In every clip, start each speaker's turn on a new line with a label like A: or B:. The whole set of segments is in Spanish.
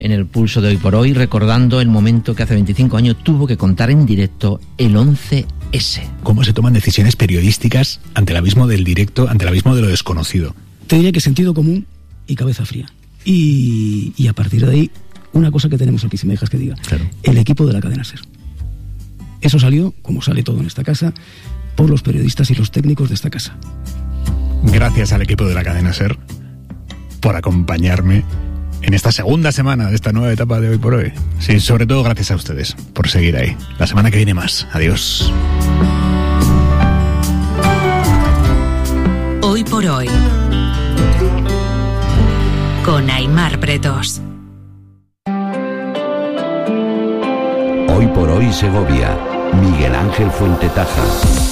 A: En el pulso de Hoy por Hoy, recordando el momento que hace 25 años tuvo que contar en directo el 11S.
B: ¿Cómo se toman decisiones periodísticas ante el abismo del directo, ante el abismo de lo desconocido?
C: Te diría que sentido común y cabeza fría. Y a partir de ahí, una cosa que tenemos aquí, si me dejas que diga,
B: claro.
C: El equipo de la cadena SER. Eso salió, como sale todo en esta casa, por los periodistas y los técnicos de esta casa.
B: Gracias al equipo de la cadena SER por acompañarme en esta segunda semana de esta nueva etapa de Hoy por Hoy. Sí, sobre todo gracias a ustedes por seguir ahí. La semana que viene más. Adiós.
D: Hoy por Hoy, con Aimar Bretos.
E: Hoy por Hoy Segovia, Miguel Ángel Fuentetaja.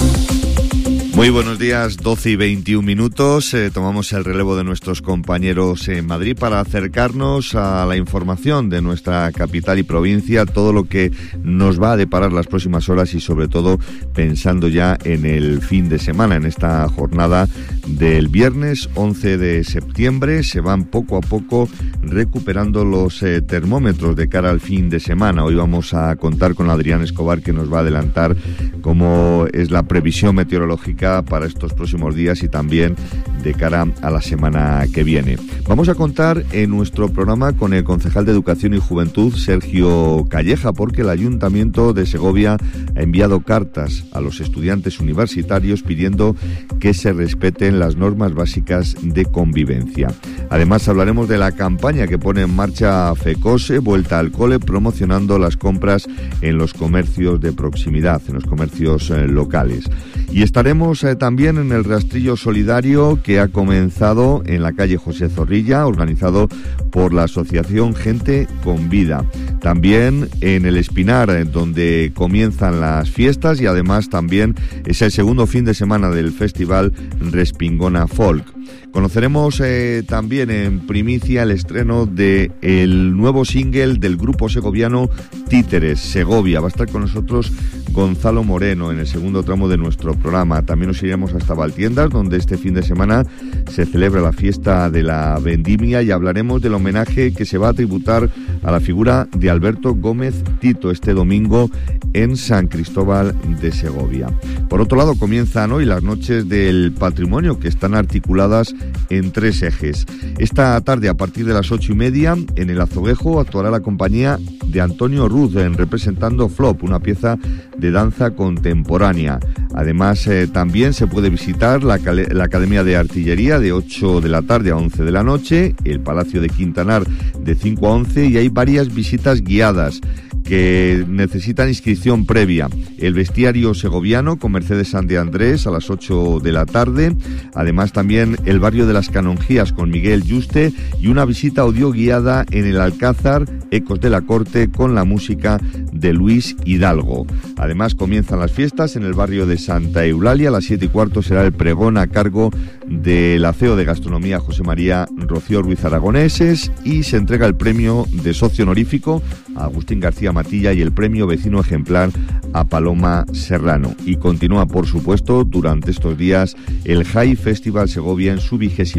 F: Muy buenos días, 12 y 21 minutos. Tomamos el relevo de nuestros compañeros en Madrid para acercarnos a la información de nuestra capital y provincia, todo lo que nos va a deparar las próximas horas y sobre todo pensando ya en el fin de semana, en esta jornada del viernes 11 de septiembre. Se van poco a poco recuperando los termómetros de cara al fin de semana. Hoy vamos a contar con Adrián Escobar, que nos va a adelantar cómo es la previsión meteorológica para estos próximos días y también de cara a la semana que viene. Vamos a contar en nuestro programa con el concejal de Educación y Juventud, Sergio Calleja, porque el Ayuntamiento de Segovia ha enviado cartas a los estudiantes universitarios pidiendo que se respeten las normas básicas de convivencia. Además, hablaremos de la campaña que pone en marcha FECOSE, Vuelta al Cole, promocionando las compras en los comercios de proximidad, en los comercios locales. Y estaremos también en el rastrillo solidario que ha comenzado en la calle José Zorrilla, organizado por la asociación Gente con Vida. También en el Espinar, donde comienzan las fiestas, y además también es el segundo fin de semana del festival Respingona Folk. Conoceremos también en primicia el estreno de el nuevo single del grupo segoviano Títeres, Segovia. Va a estar con nosotros Gonzalo Moreno en el segundo tramo de nuestro programa. También nos iremos hasta Valtiendas, donde este fin de semana se celebra la fiesta de la vendimia, y hablaremos del homenaje que se va a tributar a la figura de Alberto Gómez Tito este domingo en San Cristóbal de Segovia. Por otro lado, comienzan hoy las noches del patrimonio, que están articuladas en 3 ejes. Esta tarde, a partir de las 8:30, en el Azoguejo actuará la compañía de Antonio Ruz representando Flop, una pieza de danza contemporánea. Además, también se puede visitar la Academia de Artillería de 8 de la tarde a 11 de la noche, el Palacio de Quintanar de 5 a 11, y hay varias visitas guiadas que necesitan inscripción previa. El Bestiario Segoviano con Mercedes San de Andrés a las 8 de la tarde. Además, también el Barrio de las Canonjías con Miguel Yuste, y una visita audio guiada en el Alcázar, Ecos de la Corte, con la música de Luis Hidalgo. Además, comienzan las fiestas en el barrio de Santa Eulalia. A las 7:15 será el pregón a cargo del CEO de Gastronomía José María Rocío Ruiz Aragoneses, y se entrega el premio de socio honorífico a Agustín García Matilla y el premio vecino ejemplar a Paloma Serrano. Y continúa, por supuesto, durante estos días el High Festival Segovia en su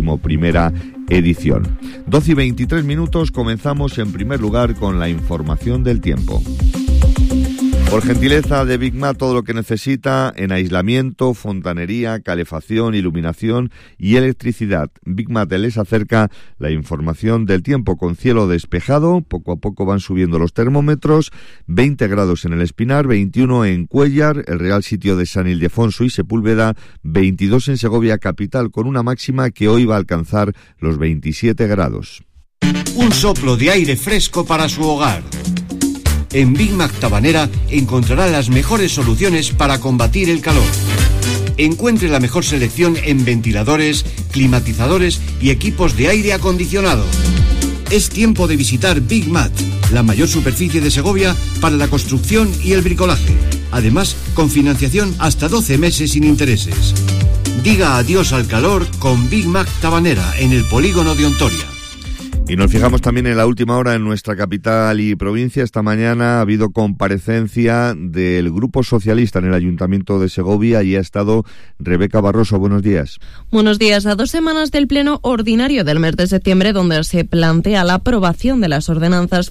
F: 21ª edición. 12 y 23 minutos, comenzamos en primer lugar con la información del tiempo. Por gentileza de Big Mat, todo lo que necesita en aislamiento, fontanería, calefacción, iluminación y electricidad. Big Mat les acerca la información del tiempo con cielo despejado. Poco a poco van subiendo los termómetros. 20 grados en el Espinar, 21 en Cuéllar, el Real Sitio de San Ildefonso y Sepúlveda, 22 en Segovia capital, con una máxima que hoy va a alcanzar los 27 grados.
G: Un soplo de aire fresco para su hogar. En Big Mac Tabanera encontrará las mejores soluciones para combatir el calor. Encuentre la mejor selección en ventiladores, climatizadores y equipos de aire acondicionado. Es tiempo de visitar Big Mat, la mayor superficie de Segovia para la construcción y el bricolaje. Además, con financiación hasta 12 meses sin intereses. Diga adiós al calor con Big Mac Tabanera en el polígono de Ontoria.
F: Y nos fijamos también en la última hora en nuestra capital y provincia. Esta mañana ha habido comparecencia del Grupo Socialista en el Ayuntamiento de Segovia y ha estado Rebeca Barroso. Buenos días.
H: Buenos días. A 2 semanas del pleno ordinario del mes de septiembre, donde se plantea la aprobación de las ordenanzas